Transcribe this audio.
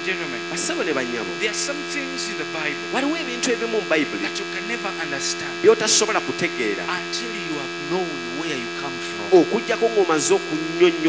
and gentlemen, Basebo ne bannyabo, there are some things in the Bible waliwo ebintu ebimu mu Bayibuli that you can never understand by'otasobola kutegeera until you have known where you come from. okuggyako ng'omaze okunnyonnyola